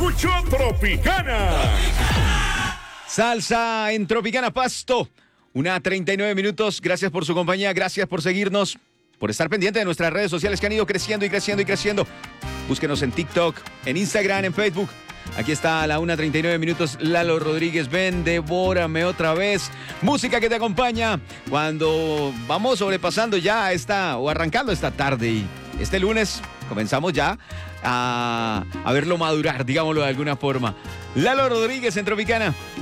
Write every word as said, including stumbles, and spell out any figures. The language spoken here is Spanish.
escucho Tropicana. Salsa en Tropicana Pasto. Una treinta y nueve minutos. Gracias por su compañía. Gracias por seguirnos. Por estar pendiente de nuestras redes sociales que han ido creciendo y creciendo y creciendo. Búsquenos en TikTok, en Instagram, en Facebook. Aquí está a la una treinta y nueve minutos. Lalo Rodríguez, ven, devórame otra vez. Música que te acompaña cuando vamos sobrepasando ya esta, o arrancando esta tarde. Y este lunes comenzamos ya a, a verlo madurar, digámoslo de alguna forma. Lalo Rodríguez en Tropicana.